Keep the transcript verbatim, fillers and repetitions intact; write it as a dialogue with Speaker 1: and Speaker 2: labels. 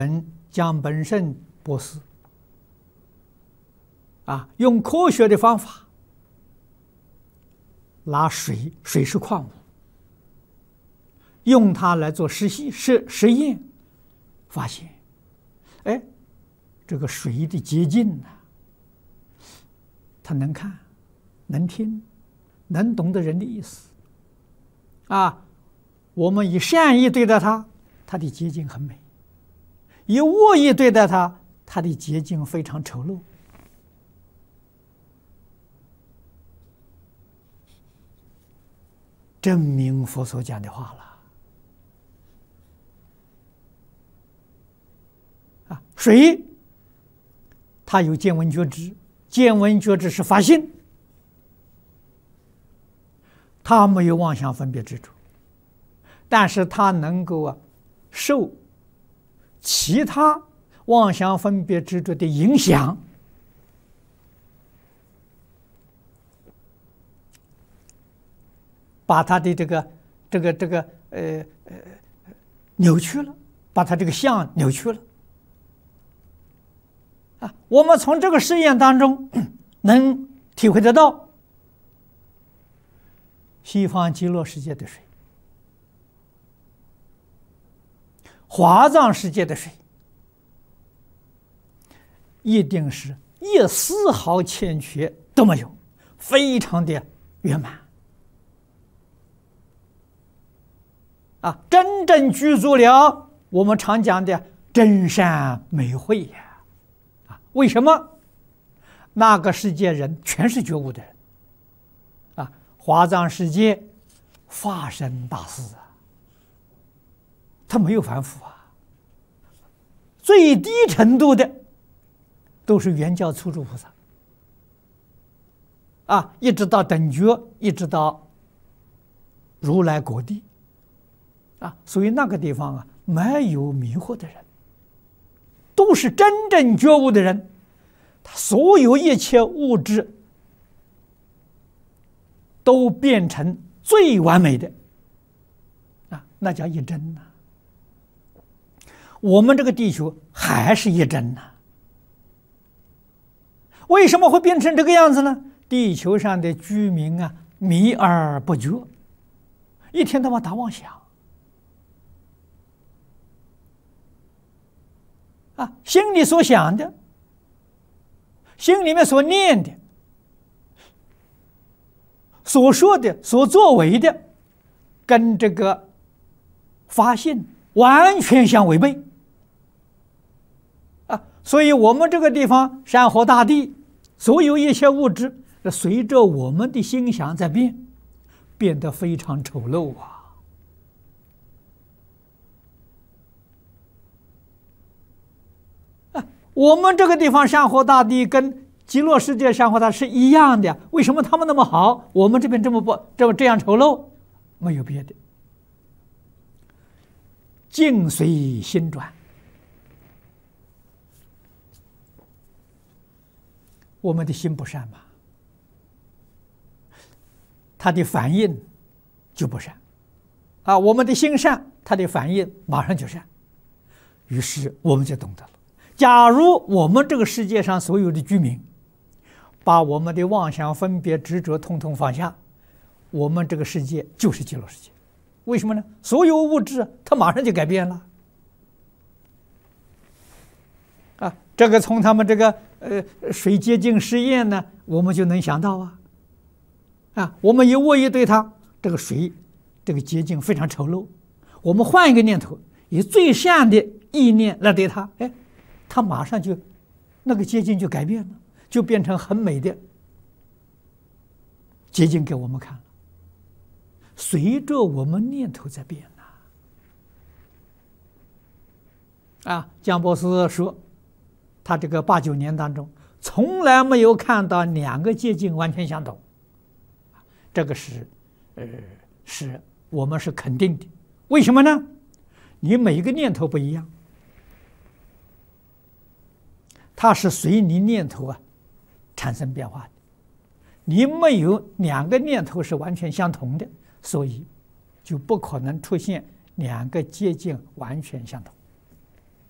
Speaker 1: 嗯，江本胜博士啊，用科学的方法拿水，水是矿物，用它来做实习实实验，发现，哎，这个水的洁净呢、啊，他能看，能听，能懂得人的意思，啊，我们以善意对待它，它的洁净很美；以恶意对待它，它的洁净非常丑陋。证明佛所讲的话了啊！水，它有见闻觉知，见闻觉知是法性，它没有妄想分别执着，但是它能够啊受其他妄想分别执着的影响，把它的这个这个这个呃呃扭曲了，把它这个相扭曲了啊！我们从这个实验当中能体会得到，西方极乐世界的水，华藏世界的水，一定是一丝毫欠缺都没有，非常的圆满。啊，真正具足了我们常讲的真善美慧呀！啊，为什么？那个世界人全是觉悟的人，啊，华藏世界法身大士啊，他没有凡夫啊，最低程度的都是圆教初住菩萨，啊，一直到等觉，一直到如来果地。啊，所以那个地方啊，没有迷惑的人，都是真正觉悟的人。他所有一切物质都变成最完美的，啊，那叫一真呐、啊。我们这个地球还是一真呐、啊。为什么会变成这个样子呢？地球上的居民啊，迷而不觉，一天到晚打妄想。啊，心里所想的，心里面所念的，所说的，所作为的，跟这个法性完全相违背。啊，所以我们这个地方山河大地，所有一切物质，随着我们的心想在变，变得非常丑陋啊。我们这个地方山河大地跟极乐世界山河大地是一样的，为什么他们那么好，我们这边这么不这么这样丑陋？没有别的，境随心转。我们的心不善嘛，它的反应就不善啊；我们的心善，它的反应马上就善。于是我们就懂得了。假如我们这个世界上所有的居民，把我们的妄想分别执着统统放下，我们这个世界就是极乐世界。为什么呢？所有物质它马上就改变了啊！这个从他们这个呃水洁净实验呢，我们就能想到啊啊！我们以恶意对它，这个水这个洁净非常丑陋。我们换一个念头，以最善的意念来对它，哎。它马上就，那个结晶就改变了，就变成很美的结晶给我们看了。随着我们念头在变呐、啊，啊，江博士说，他这个八九年当中，从来没有看到两个结晶完全相同，这个是，呃，是我们是肯定的。为什么呢？你每一个念头不一样。它是随你念头啊产生变化的，你没有两个念头是完全相同的，所以就不可能出现两个接近完全相同。